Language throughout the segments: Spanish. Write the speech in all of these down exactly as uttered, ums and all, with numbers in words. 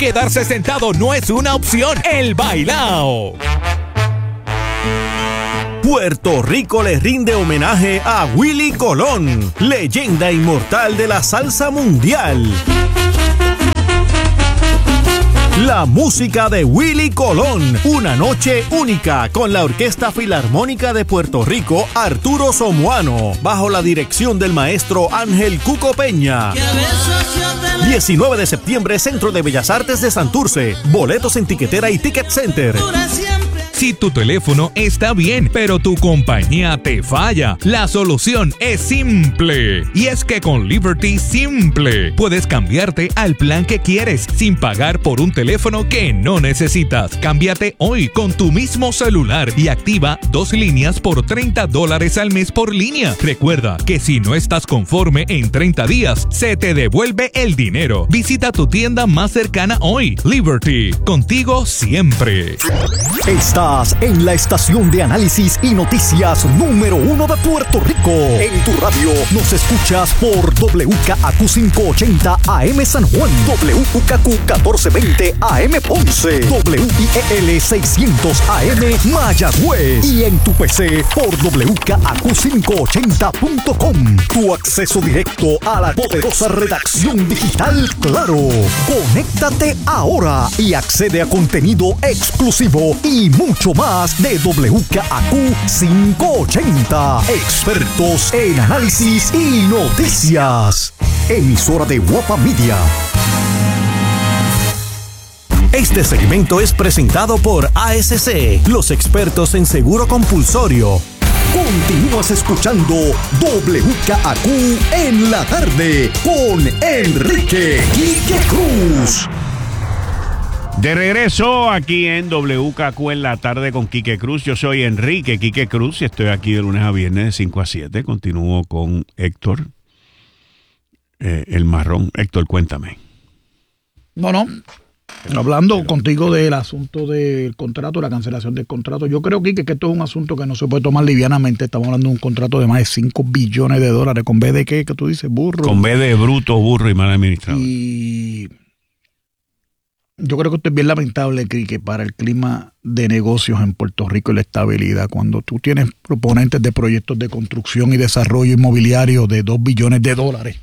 Quedarse sentado no es una opción. El bailao. Puerto Rico le rinde homenaje a Willie Colón, leyenda inmortal de la salsa mundial. La música de Willie Colón, una noche única con la Orquesta Filarmónica de Puerto Rico, Arturo Somoano, bajo la dirección del maestro Ángel Cuco Peña. diecinueve de septiembre, Centro de Bellas Artes de Santurce. Boletos en Tiquetera y Ticket Center. Si tu teléfono está bien, pero tu compañía te falla, la solución es simple. Y es que con Liberty Simple puedes cambiarte al plan que quieres sin pagar por un teléfono que no necesitas. Cámbiate hoy con tu mismo celular y activa dos líneas por treinta dólares al mes por línea. Recuerda que si no estás conforme en treinta días, se te devuelve el dinero. Visita tu tienda más cercana hoy. Liberty, contigo siempre. Estás en la estación de análisis y noticias número uno de Puerto Rico. En tu radio nos escuchas por W K A Q quinientos ochenta A M San Juan, W K Q catorce veinte A M Ponce, W I E L seiscientos A M Mayagüez y en tu P C por W K A Q quinientos ochenta punto com. Tu acceso directo a la poderosa redacción digital Claro. Conéctate ahora y accede a contenido exclusivo y mucho más de W K A Q quinientos ochenta. Expertos en análisis y noticias. Emisora de Guapa Media. Este segmento es presentado por A S C, los expertos en seguro compulsorio. Continúas escuchando W K A Q en la tarde con Enrique Quique Cruz. De regreso aquí en W K Q en la tarde con Quique Cruz. Yo soy Enrique Quique Cruz y estoy aquí de lunes a viernes de cinco a siete. Continúo con Héctor, eh, el marrón. Héctor, cuéntame. No, no. Hablando Pero, contigo del asunto del contrato, la cancelación del contrato, yo creo, Quique, que esto es un asunto que no se puede tomar livianamente. Estamos hablando de un contrato de más de cinco billones de dólares. ¿Con B de qué? ¿Qué tú dices? Burro. Con B de bruto, burro y mal administrado. Y yo creo que esto es bien lamentable, Quique, para el clima de negocios en Puerto Rico y la estabilidad. Cuando tú tienes proponentes de proyectos de construcción y desarrollo inmobiliario de dos billones de dólares,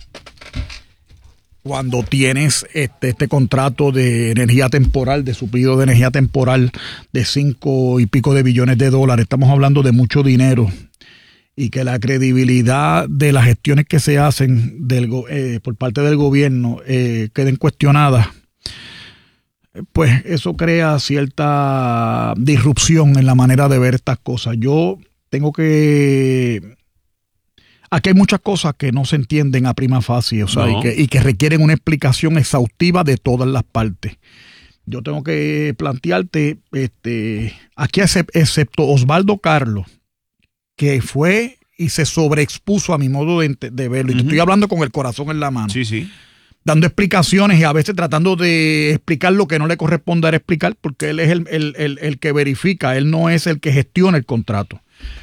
cuando tienes este, este contrato de energía temporal, de suplido de energía temporal de cinco y pico de billones de dólares, estamos hablando de mucho dinero, y que la credibilidad de las gestiones que se hacen del, eh, por parte del gobierno eh, queden cuestionadas, pues eso crea cierta disrupción en la manera de ver estas cosas. Yo tengo que... Aquí hay muchas cosas que no se entienden a prima facie, o sea, no. y, que, y que requieren una explicación exhaustiva de todas las partes. Yo tengo que plantearte, este, aquí excepto Osvaldo Carlos, que fue y se sobreexpuso a mi modo de, de verlo, y uh-huh. te estoy hablando con el corazón en la mano. Sí, sí. Dando explicaciones y a veces tratando de explicar lo que no le corresponde a explicar, porque él es el, el, el, el que verifica, él no es el que gestiona el contrato.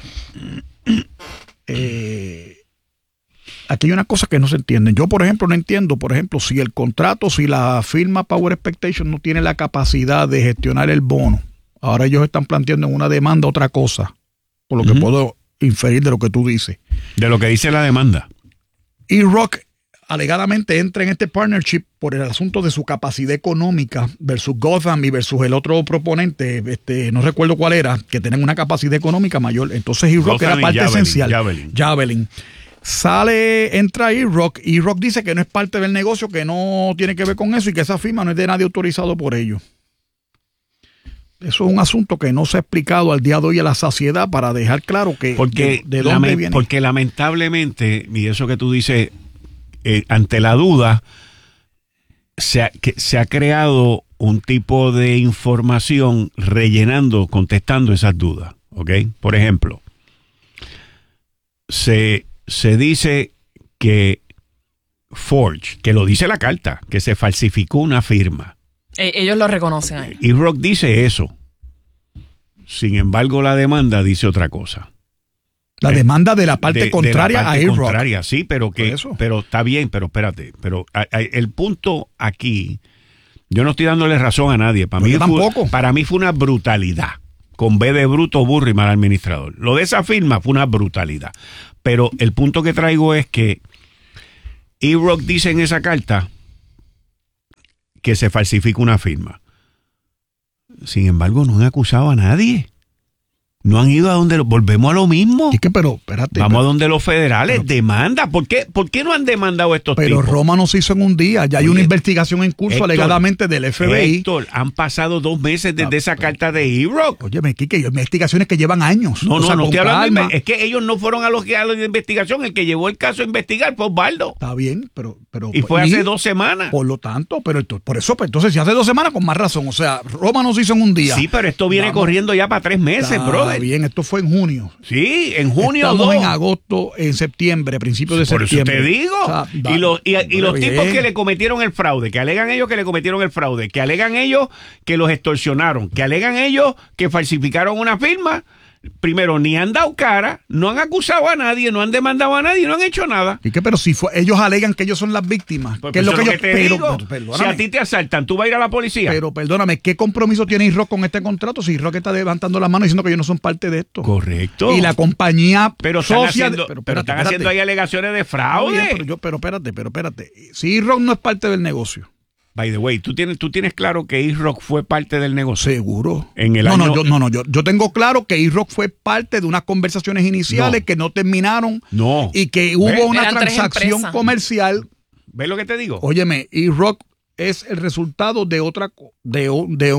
Eh, aquí hay una cosa que no se entiende. Yo, por ejemplo, no entiendo, por ejemplo, si el contrato, si la firma Power Expectation no tiene la capacidad de gestionar el bono, ahora ellos están planteando en una demanda otra cosa, por lo uh-huh. que puedo inferir de lo que tú dices. De lo que dice la demanda. E-Rock alegadamente entra en este partnership por el asunto de su capacidad económica versus Gotham y versus el otro proponente, este, no recuerdo cuál era, que tienen una capacidad económica mayor. Entonces E-Rock era parte Javelin, esencial. Javelin. Javelin. Sale, entra E-Rock, E-Rock dice que no es parte del negocio, que no tiene que ver con eso y que esa firma no es de nadie autorizado por ello. Eso es un asunto que no se ha explicado al día de hoy a la saciedad para dejar claro que porque, de, de dónde lame, viene. Porque lamentablemente, y eso que tú dices, eh, ante la duda, se ha, que, se ha creado un tipo de información rellenando, contestando esas dudas. ¿Ok? Por ejemplo, se, se dice que Forge, que lo dice la carta, que se falsificó una firma. Ellos lo reconocen ahí. E-Rock dice eso. Sin embargo, la demanda dice otra cosa. La eh, demanda de la parte de, contraria de la parte a E-Rock. Contraria, sí, pero que, pero está bien, pero espérate. Pero a, a, el punto aquí Yo no estoy dándole razón a nadie. Para, No, mí yo fue, tampoco. para mí fue una brutalidad. Con B de bruto, burro y mal administrador. Lo de esa firma fue una brutalidad. Pero el punto que traigo es que E-Rock dice en esa carta que se falsifica una firma. Sin embargo, no han acusado a nadie. No han ido a donde... Lo, volvemos a lo mismo. Es que, pero, espérate. Vamos pero, a donde los federales. pero, demanda. ¿Por qué, ¿Por qué no han demandado a estos pero tipos? Roma no se hizo en un día. Ya hay Oye, una investigación en curso Héctor, alegadamente del F B I. Héctor, han pasado dos meses desde Ah, esa pero, carta de E-Rock. Óyeme, Quique, hay investigaciones que llevan años. No, O no, sea, no con estoy hablando calma. de, es que ellos no fueron a los que a la investigación, el que llevó el caso a investigar fue Osvaldo. Está bien, pero... pero Y fue hace dos semanas. Por lo tanto, pero esto- por eso, pues, entonces, si hace dos semanas, con más razón. O sea, Roma no se hizo en un día. Sí, pero esto viene Vamos. corriendo ya para tres meses, Está brother. bien, esto fue en junio. Sí, en junio Estamos dos. en agosto, en septiembre, principios de Por eso septiembre. te digo. O sea, y los, y, y los bien. tipos que le cometieron el fraude, que alegan ellos que le cometieron el fraude, que alegan ellos que los extorsionaron, que alegan ellos que falsificaron una firma, primero ni han dado cara, no han acusado a nadie, no han demandado a nadie, no han hecho nada. ¿Y qué? Pero si fue, ellos alegan que ellos son las víctimas. Pues, ¿Qué es pues lo que eso ellos te pero, digo. pero, Si perdóname, a ti te asaltan, ¿tú vas a ir a la policía? pero perdóname, ¿qué compromiso tiene I-Rock con este contrato? Si I-Rock está levantando la mano diciendo que ellos no son parte de esto. Correcto. Y la compañía pero están, socia haciendo, de- pero espérate, están espérate. haciendo ahí alegaciones de Está fraude. bien, pero, yo, pero espérate, pero espérate. Si I-Rock no es parte del negocio. By the way, ¿tú tienes, tú tienes claro que E-Rock fue parte del negocio? Seguro. En el no, año- no, yo, no, no, yo, yo tengo claro que I-Rock fue parte de unas conversaciones iniciales No. que no terminaron No. y que ¿Ves? hubo una Eran tres transacción empresas. comercial. ¿Ves lo que te digo? Óyeme, E-Rock es el resultado de otra co- de, un- de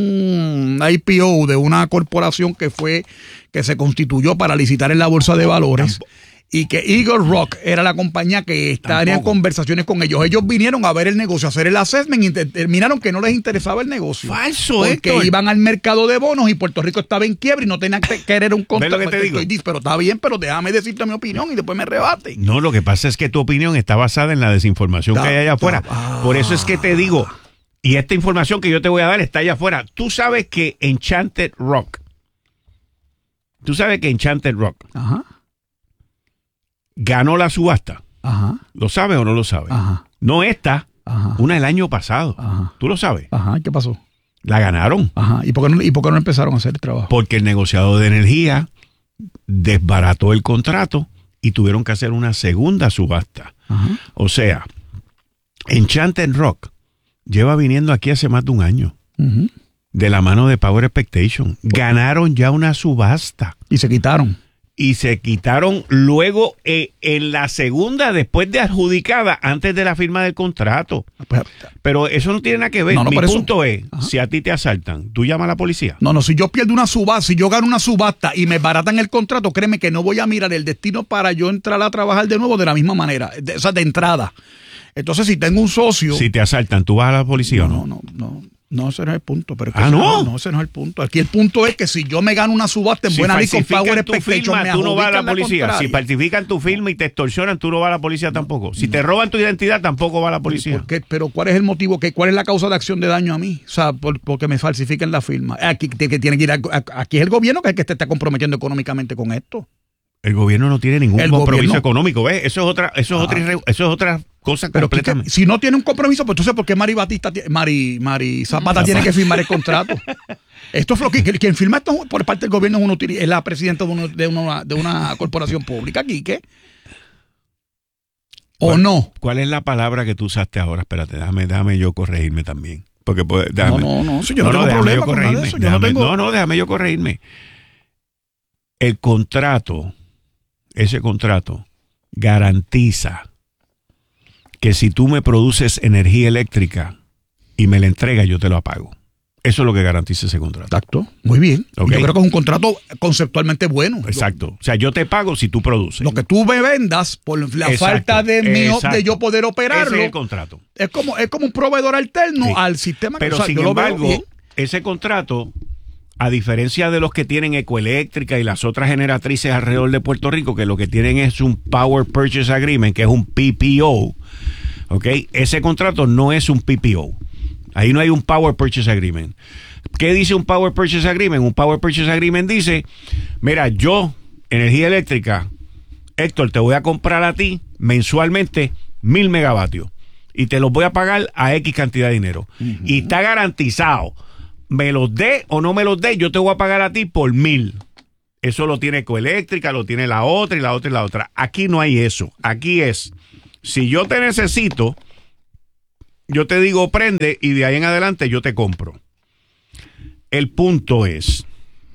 un I P O, de una corporación que fue que se constituyó para licitar en la bolsa de valores. Y que Eagle Rock era la compañía que estaría en Tampoco. conversaciones con ellos. Ellos vinieron a ver el negocio, a hacer el assessment y determinaron que no les interesaba el negocio. Falso, Porque Héctor. iban al mercado de bonos y Puerto Rico estaba en quiebra y no tenían que querer un contrato. lo que te digo? Estoy- Pero está bien, pero déjame decirte mi opinión y después me rebate. No, lo que pasa es que tu opinión está basada en la desinformación Da- que hay allá afuera. da- Por eso es que te digo, y esta información que yo te voy a dar está allá afuera. Tú sabes que Enchanted Rock, tú sabes que Enchanted Rock Ajá, ganó la subasta. ajá, ¿Lo sabes o no lo sabes? ajá, No esta, ajá, una el año pasado. Ajá. ¿Tú lo sabes? ajá. ¿Qué pasó? La ganaron. Ajá. ¿Y por qué no, y por qué no empezaron a hacer el trabajo? Porque el negociador de energía desbarató el contrato y tuvieron que hacer una segunda subasta. Ajá. O sea, Enchanted Rock lleva viniendo aquí hace más de un año. Ujú. De la mano de Power Expectation. Ganaron ya una subasta. Y se quitaron. Y se quitaron luego eh, en la segunda, después de adjudicada, antes de la firma del contrato. Pues, Pero eso no tiene nada que ver. No, no, Mi por eso- punto es, Ajá. si a ti te asaltan, tú llamas a la policía. no, no, si yo pierdo una subasta, si yo gano una subasta y me baratan el contrato, créeme que no voy a mirar el destino para yo entrar a trabajar de nuevo de la misma manera, de, o sea, de entrada. Entonces, si tengo un socio... Si te asaltan, ¿tú vas a la policía no, o no? no, no, no, no, ese no es el punto. Pero es que Ah, ese ¿no? No, ese no es el punto. Aquí el punto es que si yo me gano una subasta en Si buena ley con falsifican Power tu Expectation, firma, me tú no vas a la adjudican policía. Si contraria. falsifican tu firma y te extorsionan, tú no vas a la policía tampoco. Si te roban tu identidad, tampoco vas a la policía. ¿Por qué? Pero ¿cuál es el motivo? ¿Qué, ¿Cuál es la causa de acción de daño a mí? O sea, por, porque me falsifiquen la firma. Aquí, que tiene que ir a- a- aquí es el gobierno que es el que te está comprometiendo económicamente con esto. El gobierno no tiene ningún El compromiso gobierno- económico, ¿ves? Eso es otra, eso es Ah. otra, irre- eso es otra cosa Pero que- completamente. si no tiene un compromiso, pues entonces ¿por qué Mari Batista, ti- Mari, Mari Zapata tiene que firmar el contrato? Esto es lo que quien firma esto por parte del gobierno es, una utili- es la presidenta de, uno- de, una, de una corporación pública aquí, ¿qué? ¿O ¿Cuál- no? ¿Cuál es la palabra que tú usaste ahora? Espérate, déjame, déjame yo corregirme también. Porque puede, déjame, No, no, no, si yo no tengo déjame problema yo con nada de corregirme, eso, yo no déjame- tengo- no, no, déjame yo corregirme. El contrato, ese contrato, garantiza que si tú me produces energía eléctrica y me la entregas, yo te lo apago. Eso es lo que garantiza ese contrato. Exacto, muy bien. Ok. Yo creo que es un contrato conceptualmente bueno. Exacto. O sea, yo te pago si tú produces. Lo que tú me vendas por la Exacto, falta de mío, exacto. de yo poder operarlo, Ese es el contrato. es como, es como un proveedor alterno Sí. al sistema que Pero o sea, sin yo lo veo embargo, bien. ese contrato, a diferencia de los que tienen Ecoeléctrica y las otras generatrices alrededor de Puerto Rico, que lo que tienen es un Power Purchase Agreement, que es un P P O, ¿ok? Ese contrato no es un P P O. Ahí no hay un Power Purchase Agreement. ¿Qué dice un Power Purchase Agreement? Un Power Purchase Agreement dice, mira, yo, energía eléctrica, Héctor, te voy a comprar a ti mensualmente mil megavatios. y te los voy a pagar a X cantidad de dinero. Uh-huh. Y está garantizado. Me los dé o no me los dé, yo te voy a pagar a ti por mil. Eso lo tiene Ecoeléctrica, lo tiene la otra y la otra y la otra. Aquí no hay eso. Aquí es, si yo te necesito, yo te digo prende y de ahí en adelante yo te compro. El punto es,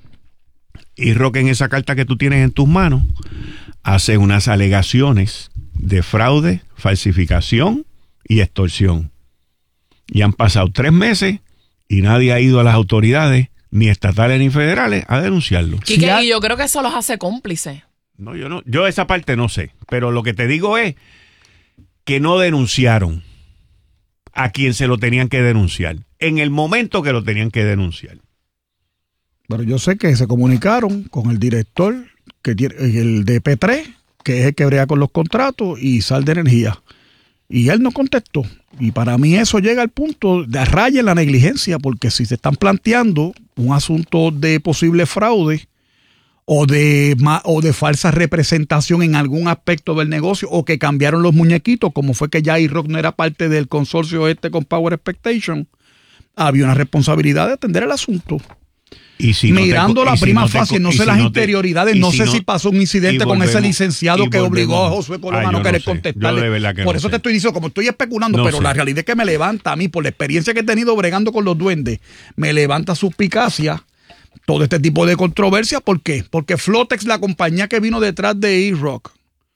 y Roque, en esa carta que tú tienes en tus manos, hace unas alegaciones de fraude, falsificación y extorsión. Y han pasado tres meses y nadie ha ido a las autoridades, ni estatales ni federales, a denunciarlo. Y, que, y yo creo que eso los hace cómplices. No, yo no, yo esa parte no sé, pero lo que te digo es que no denunciaron a quien se lo tenían que denunciar, en el momento que lo tenían que denunciar. Pero yo sé que se comunicaron con el director, que tiene el de P tres, que es el que brega con los contratos, y Sal de Energía. Y él no contestó. Y para mí eso llega al punto de raya en la negligencia, porque si se están planteando un asunto de posible fraude o de, o de falsa representación en algún aspecto del negocio, o que cambiaron los muñequitos, como fue que ya iRock no era parte del consorcio este con Power Expectation, había una responsabilidad de atender el asunto. Y si mirando no te, la prima si no fácil, te, no sé si las no interioridades, te, no si sé no, si pasó un incidente con volvemos, ese licenciado que obligó a Josué Coloma a no querer no contestarle. Por no eso sé. te estoy diciendo, como estoy especulando, no pero sé. La realidad es que me levanta a mí, por la experiencia que he tenido bregando con los duendes, me levanta suspicacia todo este tipo de controversia. ¿Por qué? Porque Flotex, la compañía que vino detrás de iRock,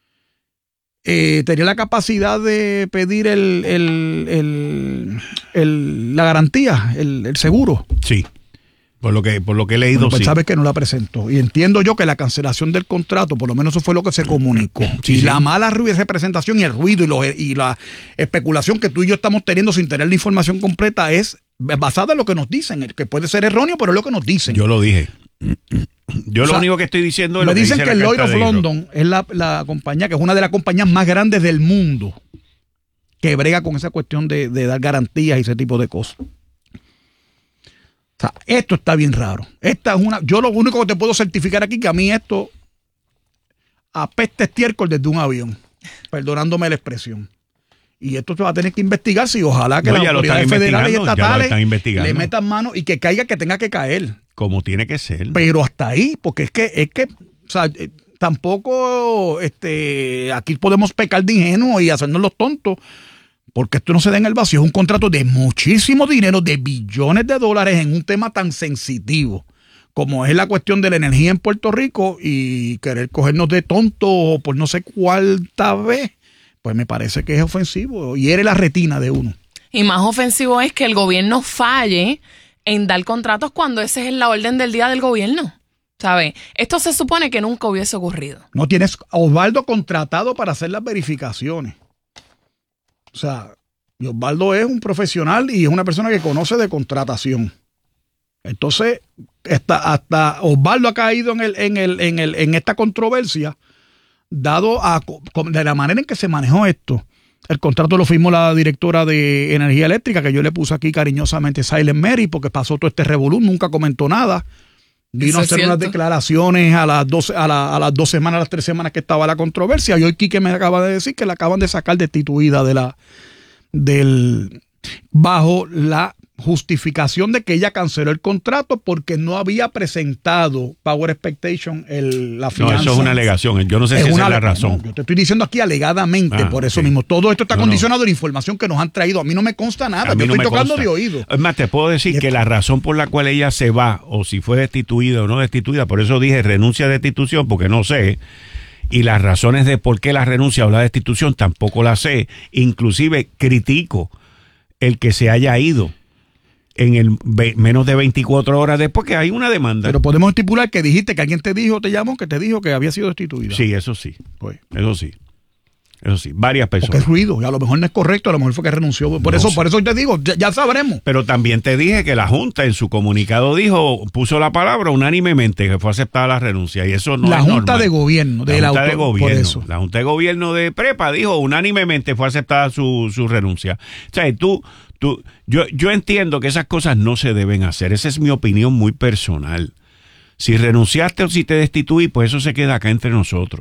eh, tenía la capacidad de pedir el, el, el, el, la garantía, el, el seguro. Sí. Por lo que, por lo que he leído, bueno, pues sí. sabes que no la presentó. Y entiendo yo que la cancelación del contrato, por lo menos eso fue lo que se comunicó. Sí, y sí. la mala representación y el ruido y, los, y la especulación que tú y yo estamos teniendo sin tener la información completa es basada en lo que nos dicen, que puede ser erróneo, pero es lo que nos dicen. Yo lo dije. Yo o lo sea, único que estoy diciendo es me lo que dicen dice que la Lloyd carta of de London es la, la compañía, que es una de las compañías más grandes del mundo, que brega con esa cuestión de, de dar garantías y ese tipo de cosas. O sea, esto está bien raro. Esta es una, yo lo único que te puedo certificar aquí que a mí esto apesta estiércol desde un avión, perdonándome la expresión. Y esto se va a tener que investigar, si ojalá que No, las ya lo autoridades están federales y investigando, ya lo estatales están investigando. le metan mano y que caiga que tenga que caer. Como tiene que ser. Pero hasta ahí, porque es que, es que, o sea, eh, tampoco este, aquí podemos pecar de ingenuos y hacernos los tontos, porque esto no se da en el vacío. Es un contrato de muchísimo dinero, de billones de dólares, en un tema tan sensitivo como es la cuestión de la energía en Puerto Rico, y querer cogernos de tontos por no sé cuánta vez, pues me parece que es ofensivo, hiere la retina de uno. Y más ofensivo es que el gobierno falle en dar contratos cuando esa es la orden del día del gobierno. ¿Sabes? Esto se supone que nunca hubiese ocurrido. No tienes a Osvaldo contratado para hacer las verificaciones. O sea, y Osvaldo es un profesional y es una persona que conoce de contratación. Entonces, hasta, hasta Osvaldo ha caído en, el, en, el, en, el, en esta controversia, dado a, de la manera en que se manejó esto. El contrato lo firmó la directora de Energía Eléctrica, que yo le puse aquí cariñosamente Silent Mary, porque pasó todo este revolú, nunca comentó nada. Vino a hacer unas declaraciones a las, dos, a, la, a las dos semanas, a las tres semanas que estaba la controversia. Y hoy Quique me acaba de decir que la acaban de sacar destituida de la, del, bajo la justificación de que ella canceló el contrato porque no había presentado Power Expectation el, la fianza. No, eso es una alegación. Yo no sé es si esa es la razón. No, yo te estoy diciendo aquí alegadamente, ah, por eso sí. mismo. Todo esto está no, condicionado no. de la información que nos han traído. A mí no me consta nada. Yo no estoy tocando consta. de oído. Es más, te puedo decir y que esto... la razón por la cual ella se va, o si fue destituida o no destituida, por eso dije renuncia a destitución, porque no sé. Y las razones de por qué la renuncia o la destitución tampoco la sé. Inclusive critico el que se haya ido en el ve, menos de veinticuatro horas después que hay una demanda. Pero podemos estipular que dijiste que alguien te dijo, te llamó, que te dijo que había sido destituida. Sí, eso sí. Pues. Eso sí. Eso sí. Varias personas. Porque es ruido. Y a lo mejor no es correcto, a lo mejor fue que renunció. Por no eso sé. por eso te digo, ya, ya sabremos. Pero también te dije que la Junta en su comunicado dijo, puso la palabra unánimemente que fue aceptada la renuncia. Y eso no la es Junta normal. de Gobierno. De la Junta autor, de Gobierno. Por eso. La Junta de Gobierno de Prepa dijo unánimemente fue aceptada su, su renuncia. O sea, tú... Tú, yo, yo entiendo que esas cosas no se deben hacer. Esa es mi opinión muy personal. Si renunciaste o si te destituí, pues eso se queda acá entre nosotros.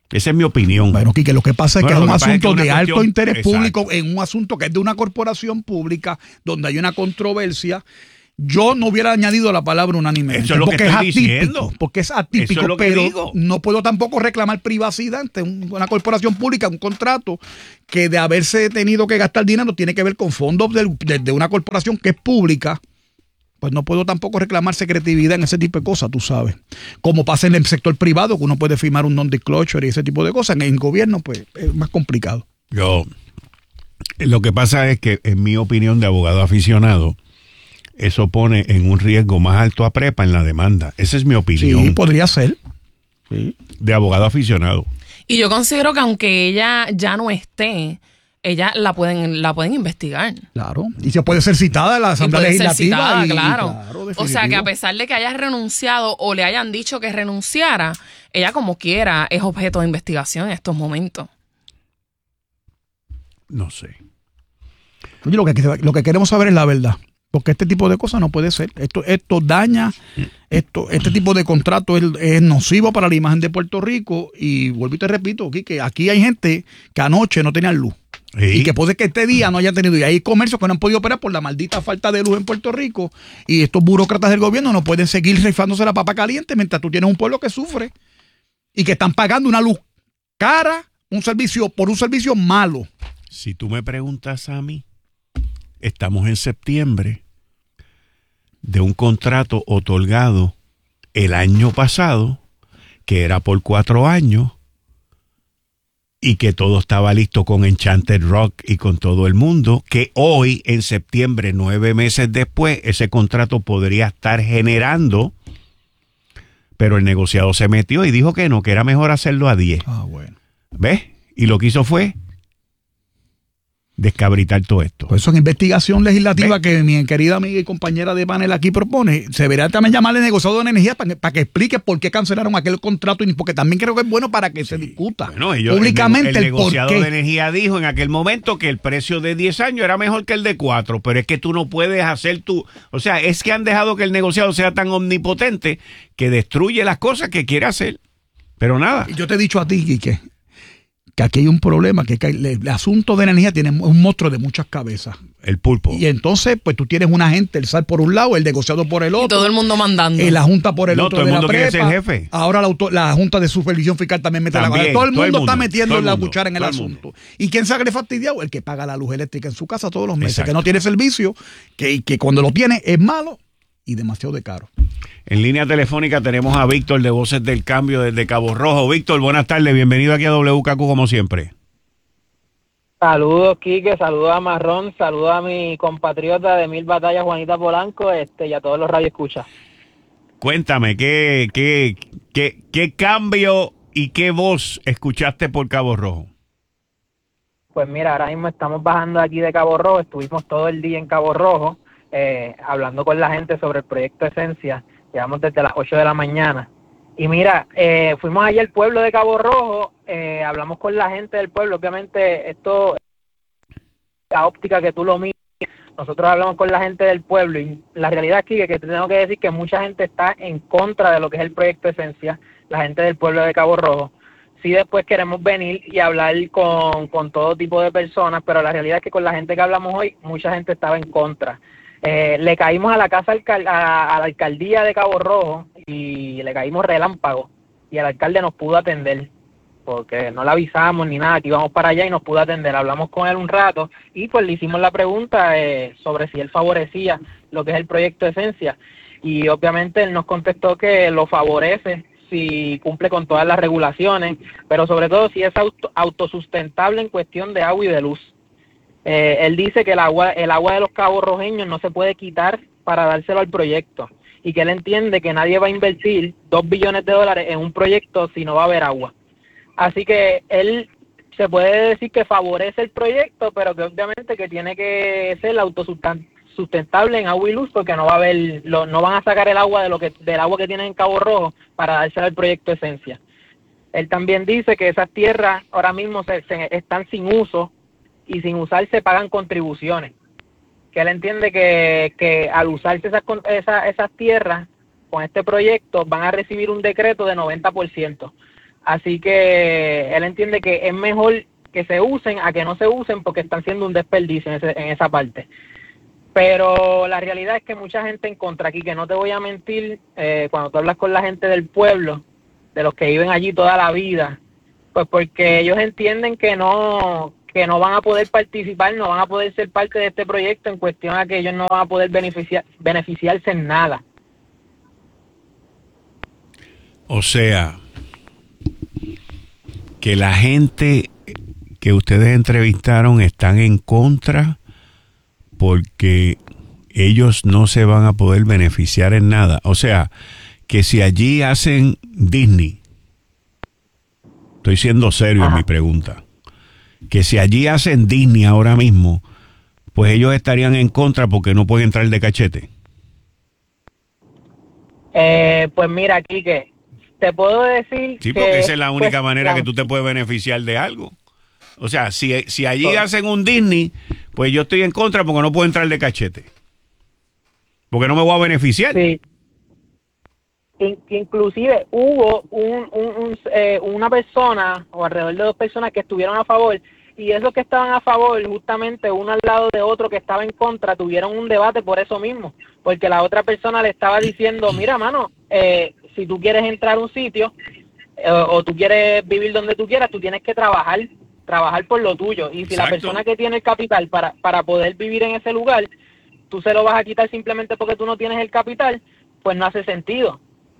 Esa es mi opinión. Bueno, Quique, lo que pasa es Bueno, que es un lo que pasa es asunto que una de cuestión- alto interés Exacto. público, en un asunto que es de una corporación pública, donde hay una controversia. Yo no hubiera añadido la palabra unánime. Eso es lo que porque estoy es atípico, diciendo. porque es atípico, Eso es lo que pero digo. no puedo tampoco reclamar privacidad ante un- una corporación pública, un contrato que de haberse tenido que gastar dinero tiene que ver con fondos del- de, de una corporación que es pública. Pues no puedo tampoco reclamar secretividad en ese tipo de cosas, tú sabes. Como pasa en el sector privado, que uno puede firmar un non-disclosure y ese tipo de cosas. En el gobierno, pues, es más complicado. Yo, lo que pasa es que, en mi opinión de abogado aficionado, eso pone en un riesgo más alto a prepa en la demanda. Esa es mi opinión Sí, podría ser. Sí. de abogado aficionado. Y yo considero que aunque ella ya no esté, ella la pueden, la pueden investigar. Claro. Y se puede ser citada en la Y Asamblea puede ser Legislativa. citada, y- claro. claro, O sea definitivo. que a pesar de que haya renunciado o le hayan dicho que renunciara, ella como quiera es objeto de investigación en estos momentos. No sé. Oye, lo que, lo que queremos saber es la verdad. Porque este tipo de cosas no puede ser. Esto, esto daña, esto, este tipo de contrato es, es nocivo para la imagen de Puerto Rico. Y vuelvo y te repito, aquí, que aquí hay gente que anoche no tenían luz. Sí. Y que puede que este día no hayan tenido. Y hay comercios que no han podido operar por la maldita falta de luz en Puerto Rico. Y estos burócratas del gobierno no pueden seguir rifándose la papa caliente mientras tú tienes un pueblo que sufre. Y que están pagando una luz cara, un servicio por un servicio malo. Si tú me preguntas a mí, estamos en septiembre de un contrato otorgado el año pasado, que era por cuatro años, y que todo estaba listo con Enchanted Rock y con todo el mundo, que hoy, en septiembre, nueve meses después, ese contrato podría estar generando, pero el negociado se metió y dijo que no, que era mejor hacerlo a diez. Ah, bueno. ¿Ves? Y lo que hizo fue descabritar todo esto. Pues eso en investigación legislativa ¿Ve? que mi querida amiga y compañera de panel aquí propone, se debería también llamarle negociador de energía para que, para que explique por qué cancelaron aquel contrato, y porque también creo que es bueno para que se discuta Bueno, ellos- públicamente el, el, el por negociador qué. de energía dijo en aquel momento que el precio de diez años era mejor que el de cuatro, pero es que tú no puedes hacer tu... O sea, es que han dejado que el negociado sea tan omnipotente que destruye las cosas que quiere hacer. Pero nada. Y yo te he dicho a ti, Quique, que aquí hay un problema, que el, el asunto de energía tiene un monstruo de muchas cabezas. El pulpo. Y entonces, pues tú tienes una gente, el S A R por un lado, el negociado por el Y otro. todo el mundo mandando. Eh, la Junta por el No, otro todo el de la mundo quiere prepa. ser jefe. Ahora la, auto- la Junta de Supervisión Fiscal también mete También, la cabeza. Todo el todo mundo el está mundo, metiendo todo el la mundo, cuchara en el todo el asunto. ¿Y quién sale fastidiado? El que paga la luz eléctrica en su casa todos los meses, Exacto. que no tiene servicio, que, que cuando lo tiene es malo y demasiado de caro. En línea telefónica tenemos a Víctor de Voces del Cambio desde Cabo Rojo. Víctor, buenas tardes. Bienvenido aquí a W K Q como siempre. Saludos, Quique, saludos a Marrón, saludos a mi compatriota de Mil Batallas, Juanita Polanco, este, y a todos los radioescuchas. Cuéntame, ¿qué, qué, qué, qué cambio y qué voz escuchaste por Cabo Rojo? Pues mira, ahora mismo estamos bajando aquí de Cabo Rojo, estuvimos todo el día en Cabo Rojo, eh, hablando con la gente sobre el proyecto Esencia, llevamos desde las ocho de la mañana. Y mira, eh, fuimos allá al pueblo de Cabo Rojo, eh, hablamos con la gente del pueblo, obviamente esto, la óptica que tú lo miras, nosotros hablamos con la gente del pueblo y la realidad aquí es que te tengo que decir que mucha gente está en contra de lo que es el proyecto Esencia, la gente del pueblo de Cabo Rojo. Sí, después queremos venir y hablar con, con todo tipo de personas, pero la realidad es que con la gente que hablamos hoy, mucha gente estaba en contra. Eh, le caímos a la casa alcal- a, a la alcaldía de Cabo Rojo y le caímos relámpago y el alcalde nos pudo atender porque no le avisamos ni nada que íbamos para allá y nos pudo atender. Hablamos con él un rato y pues le hicimos la pregunta eh, sobre si él favorecía lo que es el proyecto Esencia y obviamente él nos contestó que lo favorece si cumple con todas las regulaciones, pero sobre todo si es auto, autosustentable en cuestión de agua y de luz. Eh, él dice que el agua el agua de los cabos rojeños no se puede quitar para dárselo al proyecto y que él entiende que nadie va a invertir dos billones de dólares en un proyecto si no va a haber agua. Así que él se puede decir que favorece el proyecto, pero que obviamente que tiene que ser autosustentable en agua y luz porque no va a haber lo, no van a sacar el agua de lo que del agua que tienen en Cabo Rojo para dárselo al proyecto Esencia. Él también dice que esas tierras ahora mismo se, se están sin uso y sin usarse pagan contribuciones, que él entiende que, que al usarse esas, esas, esas tierras con este proyecto van a recibir un decreto de noventa por ciento. Así que él entiende que es mejor que se usen a que no se usen porque están siendo un desperdicio en, ese, en esa parte. Pero la realidad es que mucha gente en contra aquí, que no te voy a mentir, eh, cuando tú hablas con la gente del pueblo, de los que viven allí toda la vida, pues porque ellos entienden que no que no van a poder participar, no van a poder ser parte de este proyecto en cuestión a que ellos no van a poder beneficiar, beneficiarse en nada. O sea, que la gente que ustedes entrevistaron están en contra porque ellos no se van a poder beneficiar en nada. O sea, que si allí hacen Disney, estoy siendo serio Ajá. en mi pregunta, que si allí hacen Disney ahora mismo, pues ellos estarían en contra porque no pueden entrar de cachete. Eh, pues mira, Quique, te puedo decir sí, que... porque esa es la única pues, manera la... que tú te puedes beneficiar de algo. O sea, si, si allí sí. hacen un Disney, pues yo estoy en contra porque no puedo entrar de cachete. Porque no me voy a beneficiar. Sí. In, inclusive hubo un, un, un, eh, una persona o alrededor de dos personas que estuvieron a favor, y esos que estaban a favor, justamente uno al lado de otro que estaba en contra, tuvieron un debate por eso mismo, porque la otra persona le estaba diciendo, mira mano, eh, si tú quieres entrar a un sitio eh, o tú quieres vivir donde tú quieras, tú tienes que trabajar, trabajar por lo tuyo, y si Exacto. la persona que tiene el capital para, para poder vivir en ese lugar, tú se lo vas a quitar simplemente porque tú no tienes el capital, pues no hace sentido.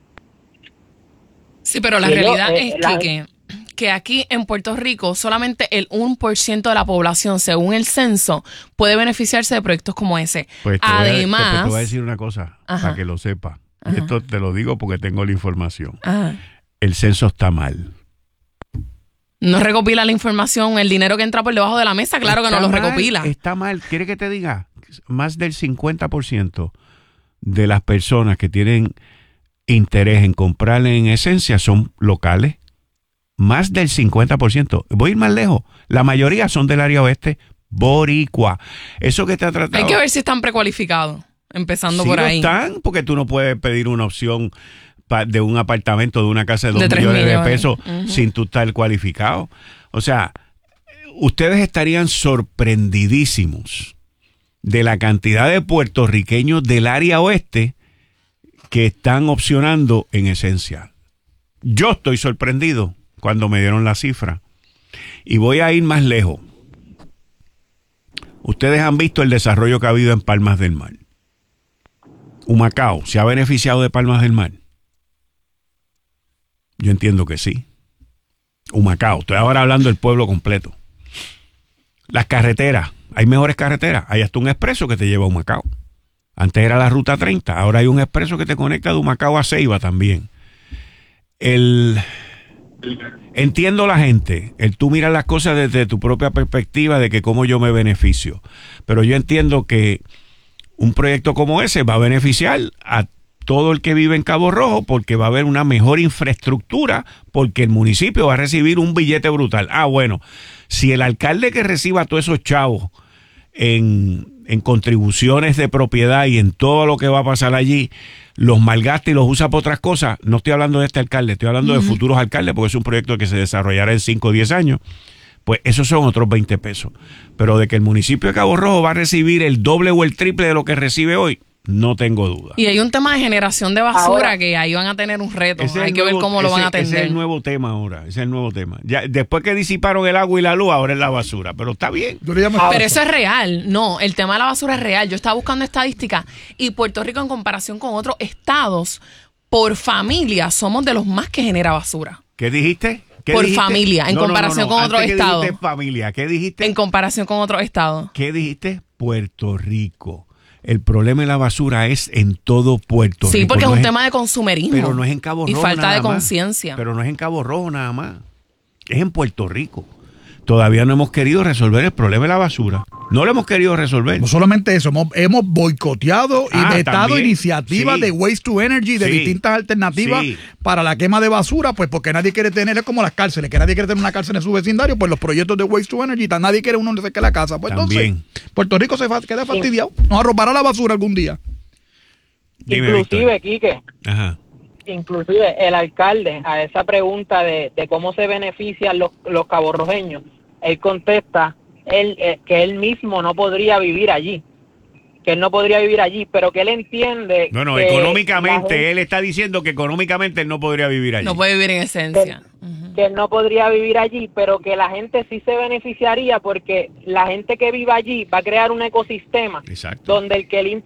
Sí, pero la y realidad yo, eh, es la... que, que aquí en Puerto Rico solamente el uno por ciento de la población, según el censo, puede beneficiarse de proyectos como ese. Pues te Además... Voy a, te, te voy a decir una cosa, Ajá. para que lo sepa. Y esto te lo digo porque tengo la información. Ajá. El censo está mal. No recopila la información, el dinero que entra por debajo de la mesa, claro está que no lo mal, recopila. Está mal. ¿Quiere que te diga? Más del cincuenta por ciento de las personas que tienen interés en comprarle en esencia son locales. Más del cincuenta por ciento. Voy a ir más lejos. La mayoría son del área oeste, boricua. Eso que te ha tratado. Hay que ver si están precualificados, empezando sí por ahí. Sí están, porque tú no puedes pedir una opción de un apartamento, de una casa de dos de millones, millones de pesos uh-huh. sin tú estar cualificado. O sea, ustedes estarían sorprendidísimos de la cantidad de puertorriqueños del área oeste que están opcionando en esencia. Yo estoy sorprendido cuando me dieron la cifra. Y voy a ir más lejos. Ustedes han visto el desarrollo que ha habido en Palmas del Mar. Humacao, ¿se ha beneficiado de Palmas del Mar? Yo entiendo que sí. Humacao, estoy ahora hablando del pueblo completo. Las carreteras, hay mejores carreteras. Hay hasta un expreso que te lleva a Humacao. Antes era la ruta treinta, ahora hay un expreso que te conecta de Humacao a Ceiba también. El... Entiendo la gente, el tú miras las cosas desde tu propia perspectiva de que cómo yo me beneficio. Pero yo entiendo que un proyecto como ese va a beneficiar a todo el que vive en Cabo Rojo porque va a haber una mejor infraestructura porque el municipio va a recibir un billete brutal. Ah, bueno, si el alcalde que reciba todos esos chavos en, en contribuciones de propiedad y en todo lo que va a pasar allí, los malgasta y los usa para otras cosas, no estoy hablando de este alcalde, estoy hablando uh-huh. de futuros alcaldes porque es un proyecto que se desarrollará en cinco o diez años, pues esos son otros veinte pesos. Pero de que el municipio de Cabo Rojo va a recibir el doble o el triple de lo que recibe hoy, no tengo duda. Y hay un tema de generación de basura ahora, que ahí van a tener un reto. Hay que nuevo, ver cómo ese, lo van a atender. Ese es el nuevo tema ahora. Ese es el nuevo tema. Ya, después que disiparon el agua y la luz, ahora es la basura. Pero está bien. Pero eso es real. No, el tema de la basura es real. Yo estaba buscando estadísticas y Puerto Rico en comparación con otros estados, por familia, somos de los más que genera basura. ¿Qué dijiste? ¿Qué por dijiste? familia, en no, comparación no, no, no. con otros estados. ¿Qué dijiste familia? ¿Qué dijiste? En comparación con otros estados. ¿Qué dijiste? Puerto Rico. El problema de la basura es en todo Puerto sí, Rico. Sí, porque no es un es tema de consumerismo. Pero no es en Cabo Rojo. Y falta nada de más. conciencia. Pero no es en Cabo Rojo nada más. Es en Puerto Rico. Todavía no hemos querido resolver el problema de la basura. No lo hemos querido resolver. No solamente eso, hemos, hemos boicoteado Ah, y vetado también. iniciativas Sí. de Waste to Energy, de Sí. distintas alternativas Sí. para la quema de basura, pues porque nadie quiere tener, es como las cárceles, que nadie quiere tener una cárcel en su vecindario, pues los proyectos de Waste to Energy, tan- nadie quiere uno donde se quede la casa. Pues También. entonces, Puerto Rico se fa- queda fastidiado. Nos arropará la basura algún día. Dime, Inclusive, Víctor. Quique, Ajá. inclusive el alcalde a esa pregunta de, de cómo se benefician los, los caborrojeños, él contesta él, eh, que él mismo no podría vivir allí, que él no podría vivir allí, pero que él entiende... No, no, que económicamente, gente, él está diciendo que económicamente él no podría vivir allí. No puede vivir en esencia. Que, uh-huh. que él no podría vivir allí, pero que la gente sí se beneficiaría porque la gente que vive allí va a crear un ecosistema. Exacto. Donde el que limpia